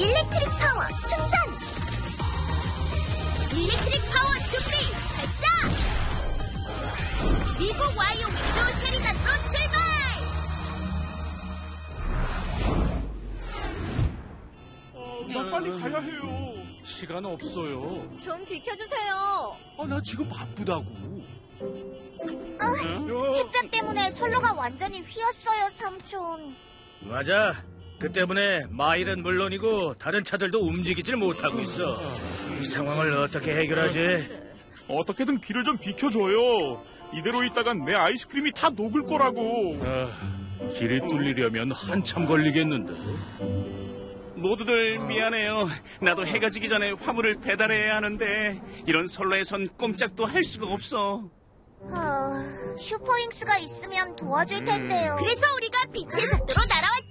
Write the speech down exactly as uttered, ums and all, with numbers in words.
일렉트릭 파워 충전! 일렉트릭 파워 준비 발사! 미국 와이오밍주 셰리단으로 출발! 어, 나 빨리 가야 해요. 시간 없어요. 좀 비켜주세요. 아, 나 지금 바쁘다고. 어, 햇볕 때문에 선로가 완전히 휘었어요, 삼촌. 맞아. 그 때문에 마일은 물론이고 다른 차들도 움직이질 못하고 있어. 이 상황을 어떻게 해결하지? 어떻게든 길을 좀 비켜줘요. 이대로 있다간 내 아이스크림이 다 녹을 거라고. 아, 길이 뚫리려면 한참 걸리겠는데. 모두들 미안해요. 나도 해가 지기 전에 화물을 배달해야 하는데 이런 선로에선 꼼짝도 할 수가 없어. 어, 슈퍼윙스가 있으면 도와줄 텐데요. 그래서 우리가 빛의 속도로 날아왔지.